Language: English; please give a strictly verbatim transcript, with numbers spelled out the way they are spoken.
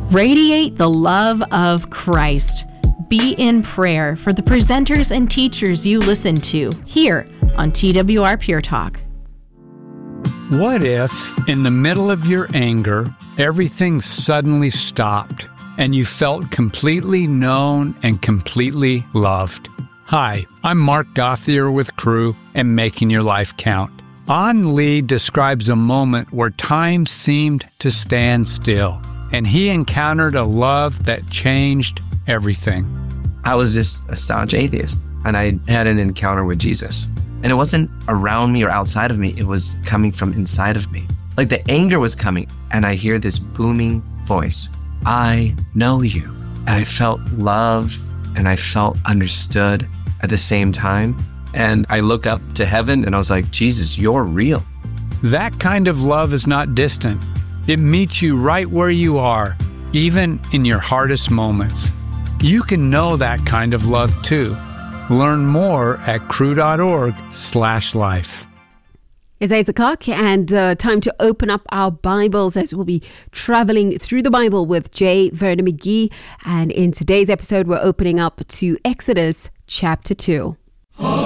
Radiate the love of Christ. Be in prayer for the presenters and teachers you listen to here on T W R Pure Talk. What if, in the middle of your anger, everything suddenly stopped and you felt completely known and completely loved? Hi, I'm Mark Gothier with Crew and Making Your Life Count. An Lee describes a moment where time seemed to stand still, and he encountered a love that changed everything. I was just a staunch atheist, and I had an encounter with Jesus. And it wasn't around me or outside of me, it was coming from inside of me. Like the anger was coming, and I hear this booming voice. I know you. And I felt love, and I felt understood at the same time. And I look up to heaven, and I was like, Jesus, you're real. That kind of love is not distant. It meets you right where you are, even in your hardest moments. You can know that kind of love too. Learn more at crew.org slash life. It's eight o'clock and uh, time to open up our Bibles as we'll be traveling through the Bible with J. Vernon McGee. And in today's episode, we're opening up to Exodus chapter two.